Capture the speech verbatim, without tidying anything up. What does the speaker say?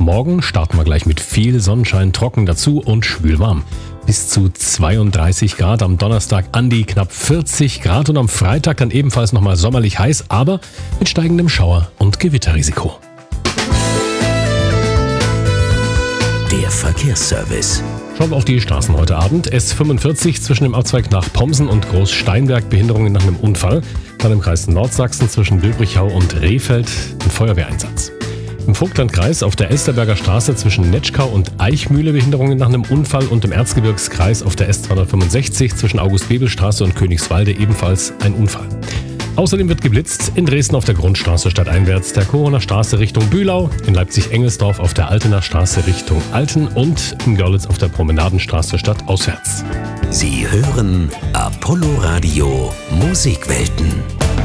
Morgen starten wir gleich mit viel Sonnenschein, trocken dazu und schwül warm. Bis zu zweiunddreißig Grad am Donnerstag, an die knapp vierzig Grad und am Freitag dann ebenfalls nochmal sommerlich heiß, aber mit steigendem Schauer- und Gewitterrisiko. Der Verkehrsservice. Schauen wir auf die Straßen heute Abend. S fünfundvierzig zwischen dem Abzweig nach Pomsen und Großsteinberg, Behinderungen nach einem Unfall. Dann im Kreis Nordsachsen zwischen Bülbrichau und Rehfeld ein Feuerwehreinsatz. Im Vogtlandkreis auf der Elsterberger Straße zwischen Netschkau und Eichmühle Behinderungen nach einem Unfall und im Erzgebirgskreis auf der S zweihundertfünfundsechzig zwischen August-Bebel-Straße und Königswalde ebenfalls ein Unfall. Außerdem wird geblitzt in Dresden auf der Grundstraße stadteinwärts, der Koroner Straße Richtung Bühlau, in Leipzig-Engelsdorf auf der Altener Straße Richtung Alten und in Görlitz auf der Promenadenstraße stadtauswärts. Sie hören Apollo Radio Musikwelten.